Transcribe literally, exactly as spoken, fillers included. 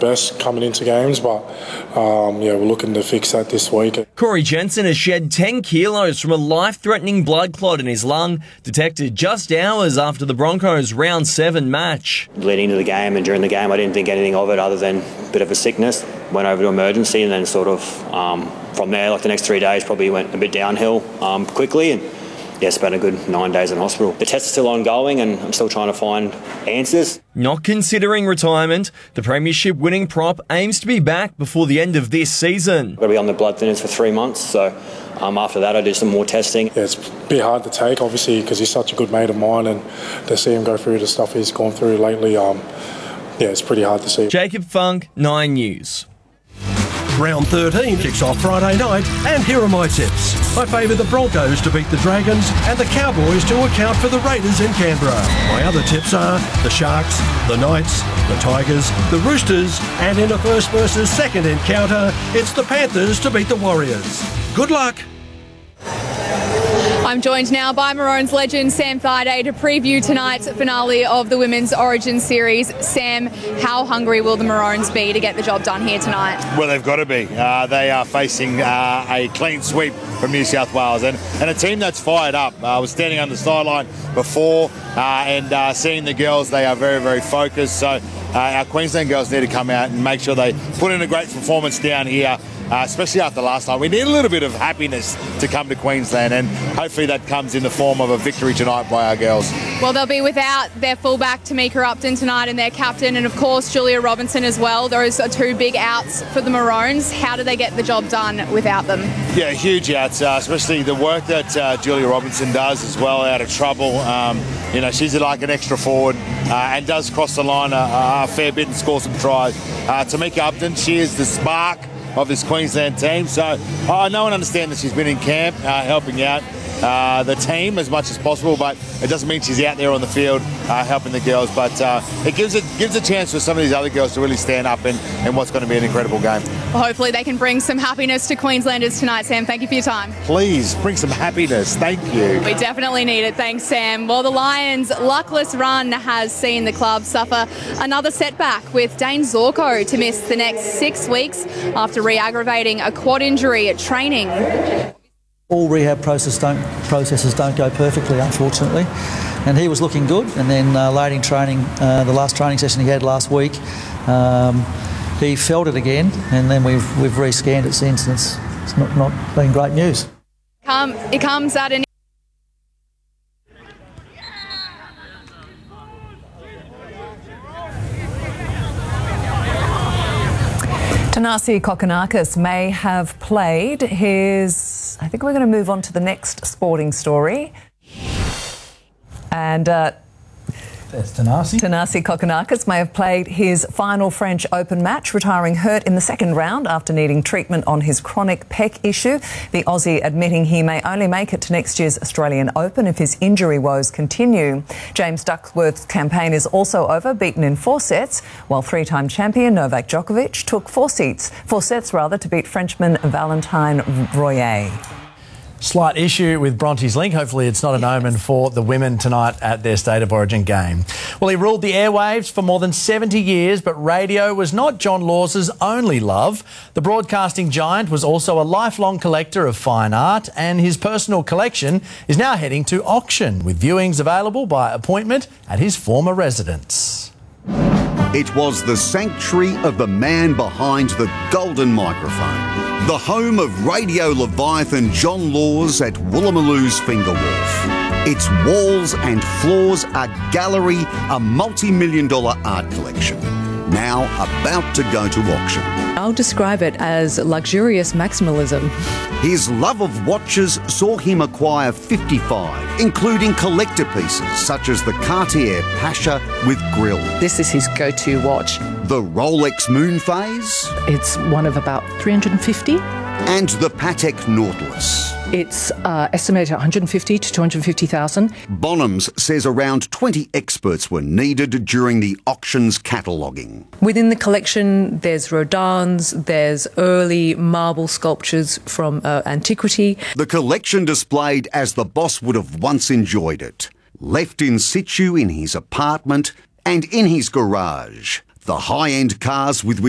best coming into games, but um, yeah, we're looking to fix that this week. Corey Jensen has shed ten kilos from a life-threatening blood clot in his lung, detected just hours after the Broncos' round seven match. Leading into the game and during the game, I didn't think anything of it other than a bit of a sickness. Went over to emergency and then sort of um, from there, like the next three days, probably went a bit downhill um, quickly and yeah, spent a good nine days in hospital. The tests are still ongoing and I'm still trying to find answers. Not considering retirement, the premiership winning prop aims to be back before the end of this season. I've got to be on the blood thinners for three months, so um, after that I do some more testing. Yeah, it's a bit hard to take, obviously, because he's such a good mate of mine, and to see him go through the stuff he's gone through lately, um, yeah, it's pretty hard to see. Jacob Funk, Nine News. Round thirteen kicks off Friday night, and here are my tips. I favour the Broncos to beat the Dragons and the Cowboys to account for the Raiders in Canberra. My other tips are the Sharks, the Knights, the Tigers, the Roosters, and in a first versus second encounter, it's the Panthers to beat the Warriors. Good luck. I'm joined now by Maroons legend Sam Thaiday to preview tonight's finale of the Women's Origin Series. Sam, how hungry will the Maroons be to get the job done here tonight? Well, they've got to be. Uh, they are facing uh, a clean sweep from New South Wales and, and a team that's fired up. Uh, I was standing on the sideline before uh, and uh, seeing the girls. They are very, very focused. So uh, our Queensland girls need to come out and make sure they put in a great performance down here. Uh, especially after last night. We need a little bit of happiness to come to Queensland, and hopefully that comes in the form of a victory tonight by our girls. Well, they'll be without their fullback Tamika Upton tonight and their captain, and of course Julia Robinson as well. Those are two big outs for the Maroons. How do they get the job done without them? Yeah, huge outs, uh, especially the work that uh, Julia Robinson does as well out of trouble. Um, you know, she's like an extra forward uh, and does cross the line a, a fair bit and score some tries. Uh, Tamika Upton, she is the spark of this Queensland team. So I know and understand that she's been in camp uh, helping out uh, the team as much as possible, but it doesn't mean she's out there on the field uh, helping the girls. But uh, it gives it gives a chance for some of these other girls to really stand up in, in what's going to be an incredible game. Well, hopefully they can bring some happiness to Queenslanders tonight, Sam. Thank you for your time. Please, bring some happiness. Thank you. We definitely need it. Thanks, Sam. Well, the Lions' luckless run has seen the club suffer another setback, with Dane Zorko to miss the next six weeks after re-aggravating a quad injury at training. All rehab process don't, processes don't go perfectly, unfortunately. And he was looking good, and then uh, late in training, uh, the last training session he had last week, um, he felt it again, and then we've we've re-scanned it since, and it's, it's not, not been great news. Um, it comes at an Thanasi Kokkinakis may have played his... I think we're going to move on to the next sporting story. And... Uh, That's Thanasi. Thanasi Kokkinakis may have played his final French Open match, retiring hurt in the second round after needing treatment on his chronic pec issue. The Aussie admitting he may only make it to next year's Australian Open if his injury woes continue. James Duckworth's campaign is also over, beaten in four sets, while three-time champion Novak Djokovic took four seats, four sets rather, to beat Frenchman Valentin Royer. Slight issue with Bronte's link. Hopefully it's not an omen for the women tonight at their State of Origin game. Well, he ruled the airwaves for more than seventy years, but radio was not John Laws's only love. The broadcasting giant was also a lifelong collector of fine art, and his personal collection is now heading to auction, with viewings available by appointment at his former residence. It was the sanctuary of the man behind the golden microphone, the home of Radio Leviathan John Laws at Woolloomooloo's Finger Wharf. Its walls and floors a gallery, a multi-million dollar art collection, now about to go to auction. I'll describe it as luxurious maximalism. His love of watches saw him acquire fifty-five, including collector pieces such as the Cartier Pasha with grille. This is his go-to watch. The Rolex Moon Phase. It's one of about three hundred fifty. And the Patek Nautilus. It's uh, estimated one hundred fifty to two hundred fifty thousand. Bonhams says around twenty experts were needed during the auction's cataloguing. Within the collection, there's Rodins, there's early marble sculptures from uh, antiquity. The collection displayed as the boss would have once enjoyed it. Left in situ in his apartment and in his garage. The high-end cars with which